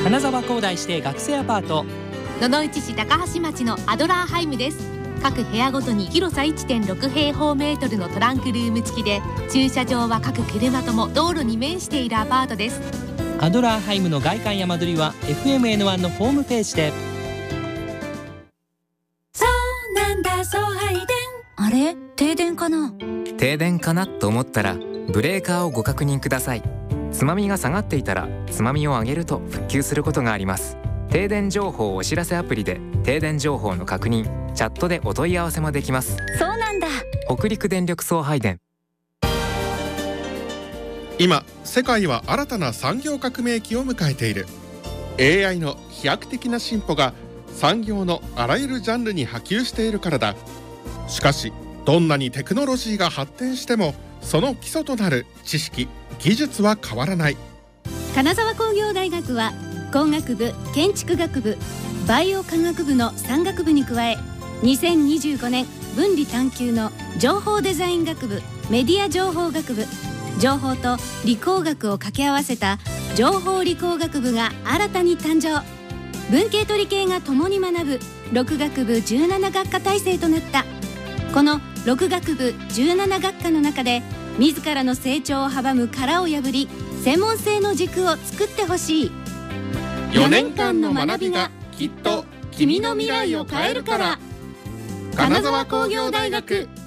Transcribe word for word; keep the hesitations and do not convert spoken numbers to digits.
金沢工大指定学生アパート、 野々市市高橋町のアドラーハイムです。各部屋ごとに広さ いってんろく 平方メートルのトランクルーム付きで、駐車場は各車とも道路に面しているアパートです。 アドラーハイムの外観や間取りは エフエムエヌワン のホームページで。 そうなんだ、送配電。 あれ、停電かな？ 停電かなと思ったらブレーカーをご確認ください。つまみが下がっていたらつまみを上げると復旧することがあります。停電情報お知らせアプリで停電情報の確認、チャットでお問い合わせもできます。 そうなんだ。 北陸電力送配電。 今世界は新たな産業革命期を迎えている。 エーアイ の飛躍的な進歩が産業のあらゆるジャンルに波及しているからだ。しかしどんなにテクノロジーが発展しても、その基礎となる知識・技術は変わらない。 金沢工業大学は工学部、建築学部、バイオ科学部のさん学部に加え、にせんにじゅうごねん分離探究の情報デザイン学部、メディア情報学部、情報と理工学を掛け合わせた情報理工学部が新たに誕生。文系と理系が共に学ぶろく学部じゅうなな学科体制となった。このろく学部じゅうなな学科の中で、自らの成長を阻む殻を破り、専門性の軸を作ってほしい。 よねんかんの学びがきっと君の未来を変えるから。金沢工業大学。